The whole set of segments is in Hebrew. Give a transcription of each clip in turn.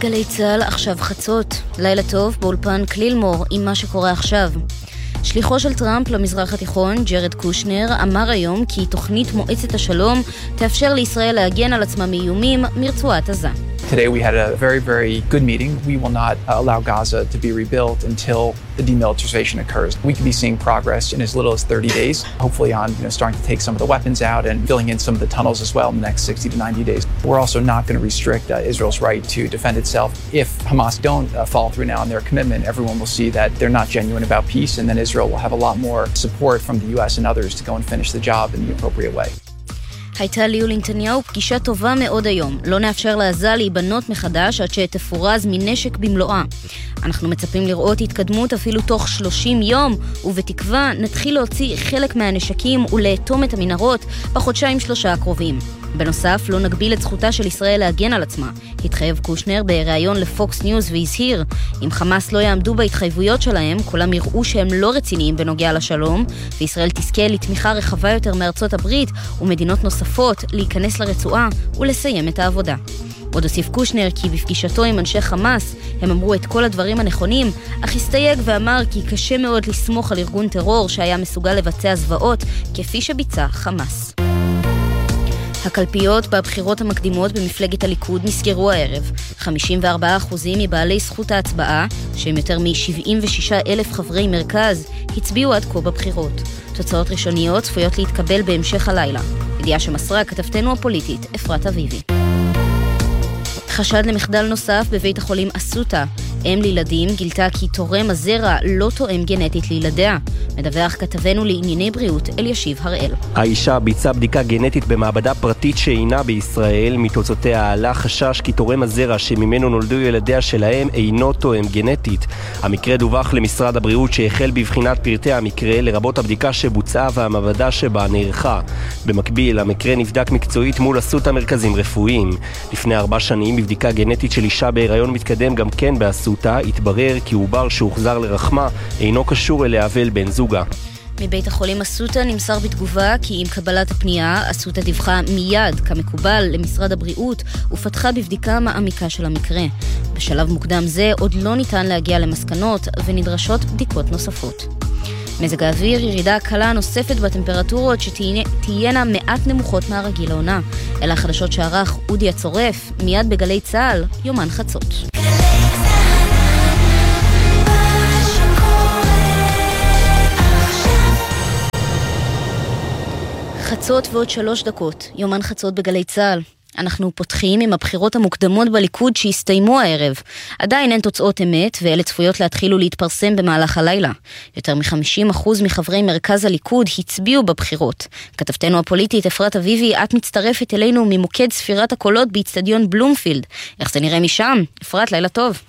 גלי צהל, עכשיו חצות. לילה טוב, באולפן קלילמור עם מה שקורה עכשיו. שליחו של טראמפ למזרח התיכון, ג'רד קושנר, אמר היום כי תוכנית מועצת השלום תאפשר לישראל להגן על עצמה מאיומים מרצועת עזה. Today we had a very, very good meeting. We will not allow Gaza to be rebuilt until the demilitarization occurs. We could be seeing progress in as little as 30 days, hopefully on starting to take some of the weapons out and filling in some of the tunnels as well in the next 60 to 90 days. We're also not going to restrict Israel's right to defend itself. If Hamas don't follow through now on their commitment, everyone will see that they're not genuine about peace, and then Israel will have a lot more support from the US and others to go and finish the job in the appropriate way. הייתה ליולי נתניהו פגישה טובה מאוד היום. לא נאפשר לעזה להיבנות מחדש עד שתפורז מנשק במלואה. אנחנו מצפים לראות התקדמות אפילו תוך 30 יום, ובתקווה נתחיל להוציא חלק מהנשקים ולאטום את המנהרות בחודשיים-שלושה הקרובים. בנוסף, לא נגביל את זכותה של ישראל להגן על עצמה. התחייב קושנר בראיון לפוקס ניוז והזהיר, אם חמאס לא יעמדו בהתחייבויות שלהם, כולם יראו שהם לא רציניים בנוגע לשלום, וישראל תזכה לתמיכה רחבה יותר מארצות הברית ומדינות נוספות להיכנס לרצועה ולסיים את העבודה. עוד הוסיף קושנר כי בפגישתו עם אנשי חמאס הם אמרו את כל הדברים הנכונים, אך הסתייג ואמר כי קשה מאוד לסמוך על ארגון טרור שהיה מסוגל לבצע זוועות כפי שביצע חמאס. הקלפיות בבחירות המקדימות במפלגת הליכוד נסגרו הערב. 54% מבעלי זכות ההצבעה, שהם יותר מ-76,000 חברי מרכז, הצביעו עד כה בבחירות. תוצאות ראשוניות צפויות להתקבל בהמשך הלילה. ידיעה שמסרה כתבתנו הפוליטית אפרת אביבי. חשד למחדל נוסף בבית החולים אסותא. אם לילדים גילתה כי תורם הזרע לא תואם גנטית לילדיה. מדווח כתבנו לענייני בריאות אלישיב הראל. האישה ביצעה בדיקה גנטית במעבדה פרטית שאינה בישראל. מתוצאותיה עלה חשש כי תורם הזרע שממנו נולדו ילדיה שלהם אינו תואם גנטית. המקרה דווח למשרד הבריאות שהחל בבחינת פרטי המקרה לרבות הבדיקה שבוצעה והמעבדה שבה נערכה. במקביל, המקרה נבדק מקצועית מול אסותא מרכזים רפואיים. לפני 4 שנים בבדיקה גנטית של אישה בהיריון מתקדם גם כן באסותא התברר כי עובר שהוחזר לרחמה אינו קשור אליה ואל בן זוגה. מבית החולים אסותא נמסר בתגובה כי עם קבלת הפנייה אסותא דיווחה מיד כמקובל למשרד הבריאות ופתחה בבדיקה מעמיקה של המקרה. בשלב מוקדם זה עוד לא ניתן להגיע למסקנות ונדרשות בדיקות נוספות. מזג האוויר, ירידה קלה נוספת בטמפרטורות שתהיינה מעט נמוכות מהרגיל לעונה. אלה החדשות שערך אודי הצורף, מיד בגלי צהל, יומן חצות. חצות ועוד 3 דקות, יומן חצות בגלי צהל. אנחנו פותחים עם הבחירות המוקדמות בליכוד שהסתיימו הערב. עדיין אין תוצאות אמת, ואלה צפויות להתחילו להתפרסם במהלך הלילה. יותר מ-50% מחברי מרכז הליכוד הצביעו בבחירות. כתבתנו הפוליטית אפרת אביבי, את מצטרפת אלינו ממוקד ספירת הקולות באצטדיון בלומפילד. איך זה נראה משם? אפרת, לילה טוב.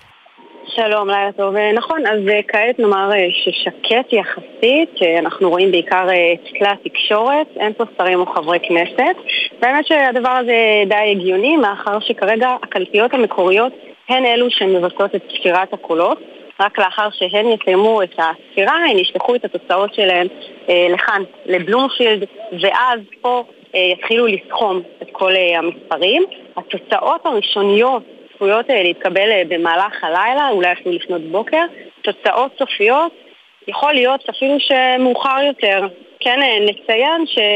שלום, לילה טוב. נכון, אז כעת נאמר ששקט יחסית, אנחנו רואים בעיקר את כלי התקשורת, אין פה שרים או חברי כנסת. באמת שהדבר הזה די הגיוני, מאחר שכרגע הקלפיות המקוריות הן אלו שמבצעות את ספירת הקולות. רק לאחר שהן יסיימו את הספירה, הן ישלחו את התוצאות שלהן לכאן, לבלומפילד, ואז פה יתחילו לסכום את כל המספרים. התוצאות הראשוניות צפויות להתקבל במהלך הלילה, אולי אפילו לפנות בוקר. תוצאות סופיות יכול להיות אפילו שמאוחר יותר. כן, נציין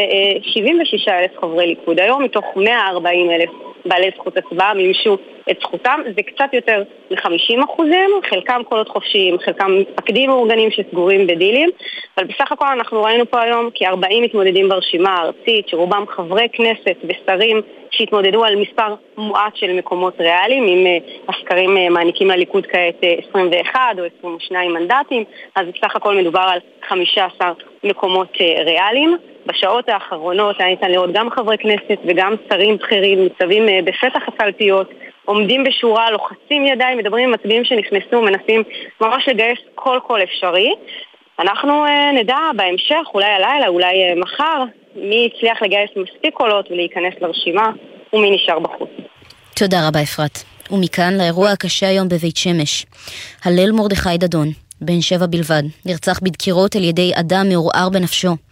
ש76,000 חברי ליכוד היום מתוך 140,000 בעלי זכות הצבעה מימשו את זכותם. זה קצת יותר מ-50%, חלקם קולות חופשיים, חלקם פקדים מאורגנים שסגורים בדילים, אבל בסך הכל אנחנו ראינו פה היום כ-40 מתמודדים ברשימה הארצית, שרובם חברי כנסת ושרים שהתמודדו על מספר מועט של מקומות ריאליים. אם הסקרים מעניקים לליכוד כעת 21 או 22 מנדטים, אז בסך הכל מדובר על 15 מקומות ריאליים. בשעות האחרונות היה ניתן לראות גם חברי כנסת וגם שרים בכירים ניצבים בפתח הקלפיות, עומדים בשורה, לוחצים ידיים, מדברים עם מצביעים שנכנסו, מנסים ממש לגייס כל אפשרי. אנחנו נדע בהמשך, אולי הלילה, אולי מחר, מי הצליח לגייס מספיק קולות ולהיכנס לרשימה ומי נשאר בחוץ. תודה רבה אפרת. ומכאן לאירוע הקשה היום בבית שמש. הלל מרדכי דדון, בן 7 בלבד, נרצח בדקירות על ידי אדם מעורער בנפשו.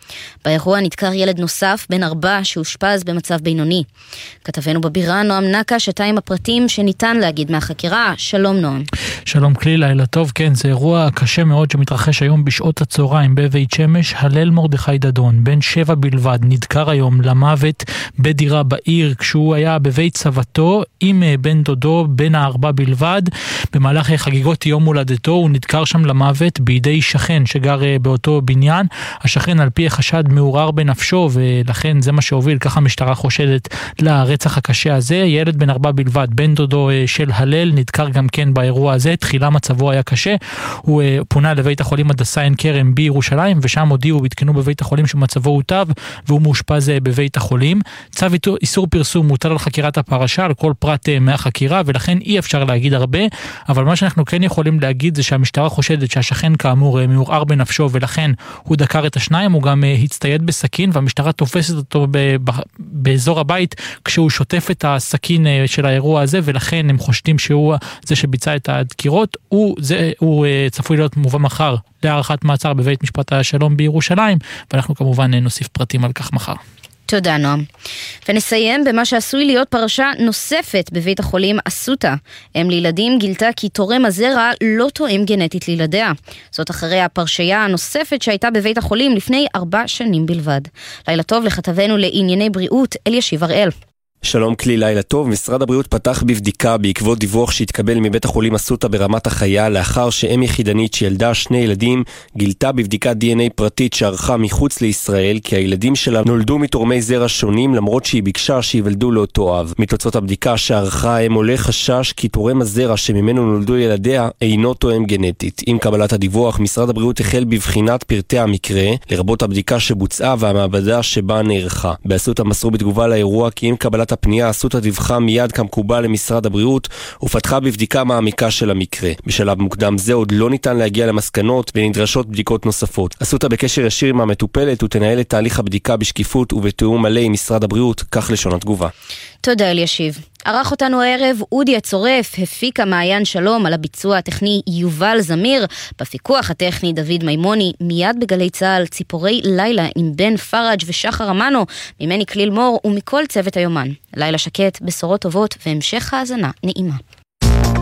באירוע נדקר ילד נוסף בן 4 שהושפז במצב בינוני. כתבנו בבירה נועם נקה שתה עם הפרטים שניתן להגיד מהחקירה. שלום נועם. שלום כלי, לילה טוב. כן, זה אירוע קשה מאוד שמתרחש היום בשעות הצהריים בבית שמש. הלל מרדכי דדון, בן 7 בלבד, נדקר היום למוות בדירה בעיר כשהוא היה בבית סבתו עם בן דודו בן 4 בלבד. במהלך חגיגות יום הולדתו הוא נדקר שם למוות בידי שכן שגר באותו בניין. השכן על פי החשד מעורר בנפשו ולכן זה מה שהוביל, ככה המשטרה חושדת, לרצח הקשה הזה. ילד בן 4 בלבד, בן דודו של הלל, נדקר גם כן באירוע הזה. תחילה מצבו היה קשה, הוא פונה לבית החולים הדסה עין כרם בירושלים ושם הודיעו ועדכנו בבית החולים שמצבו הוטב והוא מאושפז בבית החולים. צו איסור פרסום מוטל על חקירת הפרשה, על כל פרט מהחקירה, ולכן אי אפשר להגיד הרבה, אבל מה שאנחנו כן יכולים להגיד זה שהמשטרה חושדת שהשכן כאמור מעורער בנפשו ולכן הוא דקר את השניים. הוא גם הצטייד בסכין והמשטרה תופסת אותו באזור הבית כשהוא שוטף את הסכין של האירוע הזה, ולכן הם חושדים שהוא זה שביצע את הדקירות. הוא צפוי להיות מובא מחר להארכת מעצר בבית משפט השלום בירושלים, ואנחנו כמובן נוסיף פרטים על כך מחר. תודה נועם. ונסיים במה שעשוי להיות פרשה נוספת בבית החולים אסותא. אם לילדים גילתה כי תורם הזרע לא תואם גנטית לילדיה. זאת אחרי הפרשייה הנוספת שהייתה בבית החולים לפני 4 שנים בלבד. לילה טוב לכתבנו לענייני בריאות אלישיב הראל. שלום כלי, לילה טוב. משרד הבריאות פתח בבדיקה בעקבות דיווח שהתקבל מבית החולים אסותא ברמת החייל לאחר שאם יחידנית שילדה 2 ילדים גילתה בבדיקת DNA פרטית שערכה מחוץ לישראל כי הילדים שלה נולדו מתורמי זרע שונים למרות שהיא ביקשה שיוולדו לאותו אב. מתוצאות הבדיקה שערכה הם עולה חשש כי תורם הזרע שממנו נולדו ילדיה אינו תואם גנטית. עם קבלת הדיווח משרד הבריאות החל בבחינת פרטי המקרה לרבות הבדיקה שבוצעה והמעבדה שבה נערכה. באסותא מסרו בתגובה לאירוע כי עם קבלת הפנייה אסותא דיווחה מיד כמקובל למשרד הבריאות ופתחה בבדיקה מעמיקה של המקרה. בשלב מוקדם זה עוד לא ניתן להגיע למסקנות ונדרשות בדיקות נוספות. אסותא בקשר ישיר עם המטופלת ותנהל את תהליך הבדיקה בשקיפות ובתיאום מלא עם משרד הבריאות, כך לשון התגובה. תודה אלישיב. ערך אותנו הערב אודי הצורף, הפיקה מעיין שלום, על הביצוע הטכני יובל זמיר, בפיקוח הטכני דוד מימוני. מיד בגלי צהל ציפורי לילה עם בן פרג' ושחר אמנו, ממני כליל מור ומכל צוות היומן. לילה שקט, בשורות טובות והמשך האזנה נעימה.